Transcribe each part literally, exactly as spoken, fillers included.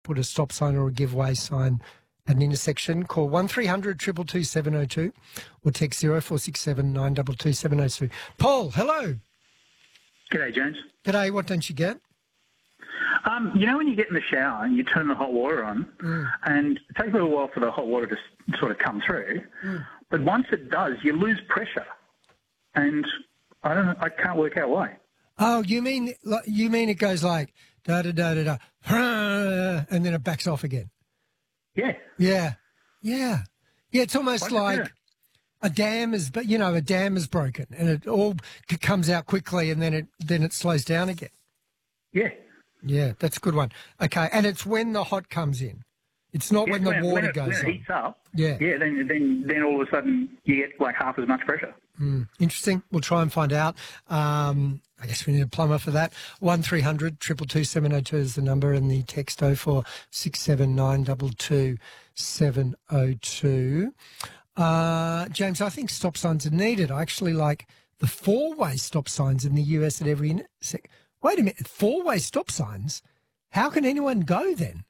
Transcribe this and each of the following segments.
put a stop sign or a give way sign at an intersection. Call one three hundred two two two seven oh two or text zero four six seven nine two two seven oh two. Paul, hello. G'day, James. G'day, what don't you get? Um, you know when you get in the shower and you turn the hot water on Mm. and it takes a little while for the hot water to s- sort of come through, Mm. but once it does, you lose pressure. And I don't know, I can't work out why. Oh, you mean like- you mean it goes like da da da da da, and then it backs off again? Yeah. Yeah, yeah, yeah. It's almost Why does it do like that? a dam is, but you know, a dam is broken, and it all c- comes out quickly, and then it then it slows down again. Yeah. Yeah, that's a good one. Okay, and it's when the hot comes in. It's not Yeah, when the when, water when it, goes when it on. heats up, Yeah. yeah, then, then, then all of a sudden you get like half as much pressure. Mm, interesting. We'll try and find out. Um, I guess we need a plumber for that. One three hundred two two two seven oh two is the number, and the text oh four six seven nine two two seven oh two. Uh, James, I think stop signs are needed. I actually like the four-way stop signs in the U S at every intersec- Wait a minute, four-way stop signs? How can anyone go then?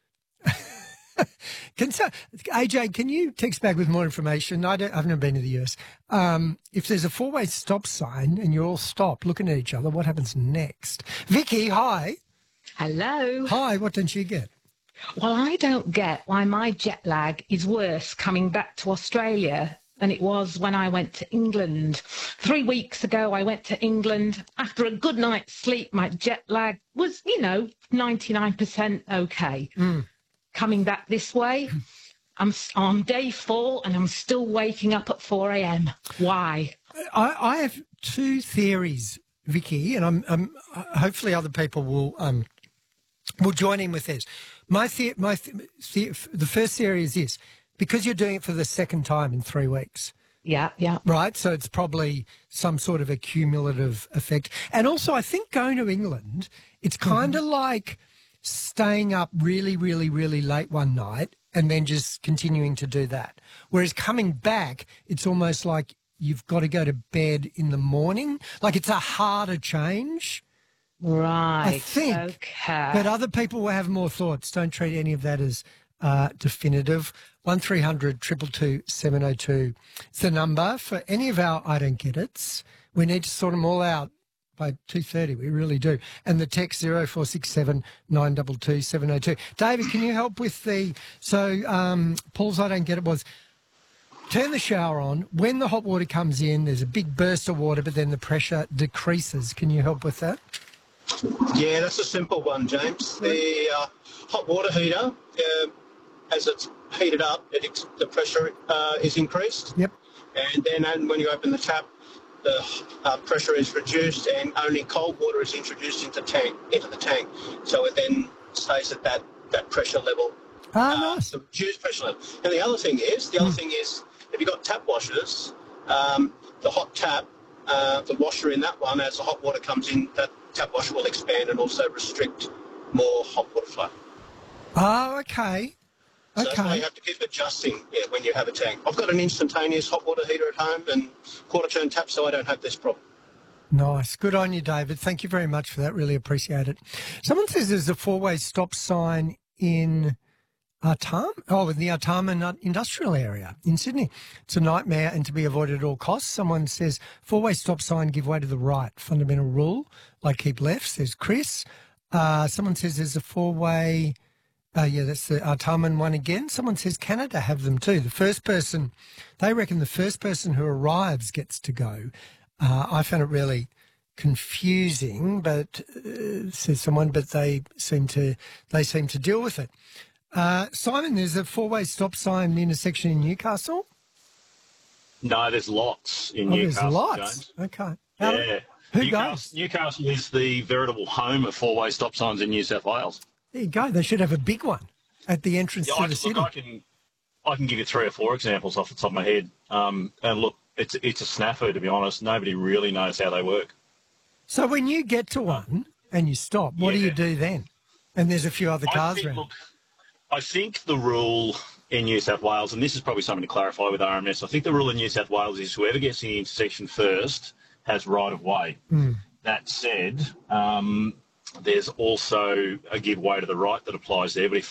Can so, A J, can you text back with more information? I don't, I've never been to the U S. Um, if there's a four-way stop sign and you're all stopped looking at each other, what happens next? Vicky, hi. Hello. Hi, what don't you get? Well, I don't get why my jet lag is worse coming back to Australia than it was when I went to England. Three weeks ago, I went to England. After a good night's sleep, my jet lag was, you know, ninety-nine percent okay. Mm. Coming back this way, I'm s- on day four and I'm still waking up at four a.m. Why? I, I have two theories, Vicky, and I'm, I'm hopefully other people will um, will join in with this. My the, my the, the first theory is this: because you're doing it for the second time in three weeks. Yeah, yeah. Right, so it's probably some sort of a cumulative effect. And also, I think going to England, it's kind of like staying up really, really, really late one night and then just continuing to do that. Whereas coming back, it's almost like you've got to go to bed in the morning. Like it's a harder change. Right. I think. Okay. But other people will have more thoughts. Don't treat any of that as uh, definitive. one three hundred two two two seven oh two. It's the number for any of our I Don't Get It's. We need to sort them all out by two thirty. We really do. And the text zero four six seven nine two two seven oh two. David, can you help with the... So um, Paul's I Don't Get It was... Turn the shower on. When the hot water comes in, there's a big burst of water, but then the pressure decreases. Can you help with that? Yeah, that's a simple one, James. The uh, hot water heater, uh, as it's heated up, it ex- the pressure uh, is increased. Yep. And then and when you open the tap, the uh, pressure is reduced and only cold water is introduced into tank into the tank. So it then stays at that, that pressure level. Ah, uh, nice. The reduced pressure level. And the other thing is, the other thing is, if you've got tap washers, um, the hot tap, uh, the washer in that one, as the hot water comes in, that tap washer will expand and also restrict more hot water flow. Oh, okay. So that's why Okay. you have to keep adjusting yeah, when you have a tank. I've got an instantaneous hot water heater at home and quarter turn tap, so I don't have this problem. Nice. Good on you, David. Thank you very much for that. Really appreciate it. Someone says there's a four-way stop sign in Artarmon, oh, in the Artarmon industrial area in Sydney. It's a nightmare and to be avoided at all costs. Someone says four-way stop sign, give way to the right. Fundamental rule, like keep left, says Chris. Uh, someone says there's a four-way... Uh, yeah, that's the Artarmon one again. Someone says Canada have them too. The first person, they reckon the first person who arrives gets to go. Uh, I found it really confusing, but uh, says someone, but they seem to they seem to deal with it. Uh, Simon, there's a four-way stop sign in the intersection in Newcastle. No, there's lots in Oh, Newcastle, there's lots. James. Okay. How- Yeah. Who Newcastle, goes? Newcastle is the veritable home of four-way stop signs in New South Wales. There you go. They should have a big one at the entrance Yeah, to I, the look, city. I can, I can give you three or four examples off the top of my head. Um, and look, it's it's a snafu, to be honest. Nobody really knows how they work. So when you get to one and you stop, what do you Yeah. do then? And there's a few other I cars think, around. look, I think the rule in New South Wales, and this is probably something to clarify with R M S, I think the rule in New South Wales is whoever gets in the intersection first has right of way. Mm. That said, um, there's also a give way to the right that applies there. But if